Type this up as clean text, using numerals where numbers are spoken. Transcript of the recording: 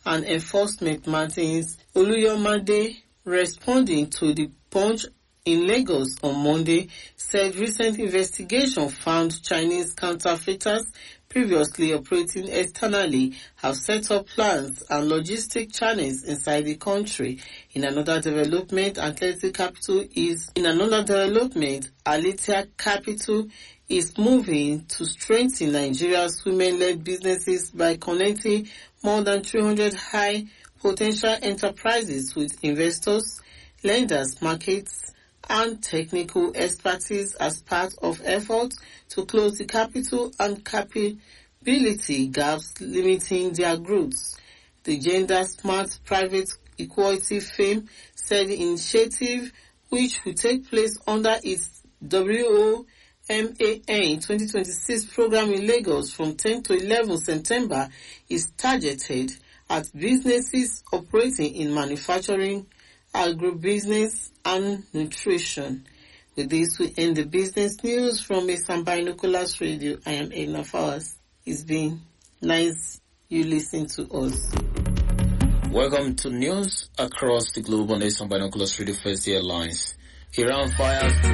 and Enforcement Martins Oluyomade, responding to the Punch in Lagos on Monday, said recent investigation found Chinese counterfeiters previously operating externally have set up plans and logistic channels inside the country. In another development, Alethea Capital is moving to strengthen Nigeria's women-led businesses by connecting more than 300 high potential enterprises with investors, lenders, markets, and technical expertise as part of efforts to close the capital and capability gaps limiting their growth. The Gender Smart Private Equality Fame said the initiative, which will take place under its WOMAN 2026 program in Lagos from 10 to 11 September, is targeted at businesses operating in manufacturing, agribusiness, and nutrition. With this, we end the business news from Mason Binoculars Radio. I am Edna Fowers. It's been nice you listen to us. Welcome to news across the globe on Mason Binoculars Radio First Airlines. Iran fires